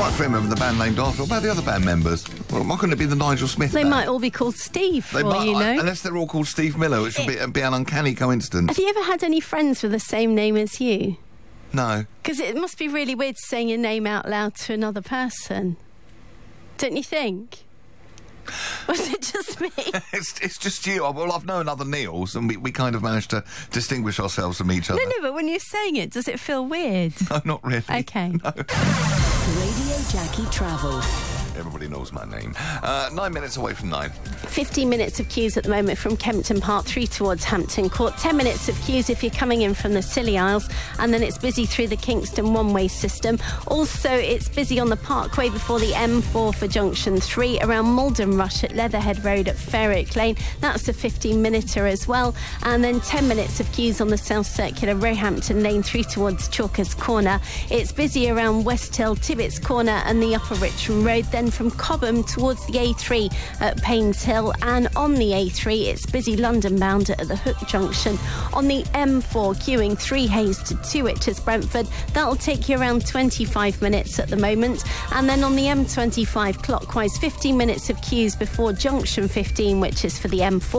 quite remember the band named after. What about the other band members? Well, why couldn't it be the Nigel Smith They band? might all be called Steve, They for all might, you know. unless they're all called Steve Miller, which would be an uncanny coincidence. Have you ever had any friends with the same name as you? No. Because it must be really weird saying your name out loud to another person. Don't you think? Was it just me? It's just you. Well, I've known other Neils, and we kind of managed to distinguish ourselves from each other. No, but when you're saying it, does it feel weird? No, not really. Okay. No. Radio Jackie Travel. Everybody knows my name. 9 minutes away from 9. 15 minutes of queues at the moment from Kempton Park through towards Hampton Court. 10 minutes of queues if you're coming in from the Scilly Isles, and then it's busy through the Kingston one-way system. Also, it's busy on the Parkway before the M4 for Junction 3, around Malden Rush at Leatherhead Road at Fair Oak Lane. That's a 15-minuter as well. And then 10 minutes of queues on the South Circular, Roehampton Lane through towards Chalkers Corner. It's busy around West Hill, Tibbets Corner and the Upper Richmond Road. Then from Cobham towards the A3 at Paynes Hill, and on the A3 it's busy London bound at the Hook Junction. On the M4 queuing 3 Hayes to 2 Itches Brentford, that'll take you around 25 minutes at the moment. And then on the M25 clockwise, 15 minutes of queues before Junction 15, which is for the M4.